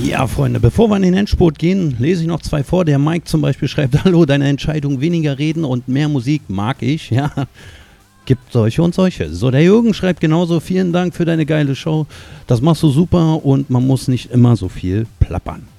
Ja, Freunde, bevor wir in den Endspurt gehen, lese ich noch 2 vor. Der Mike zum Beispiel schreibt: Hallo, deine Entscheidung, weniger reden und mehr Musik mag ich. Ja, gibt solche und solche. So, der Jürgen schreibt genauso: Vielen Dank für deine geile Show. Das machst du super und man muss nicht immer so viel plappern.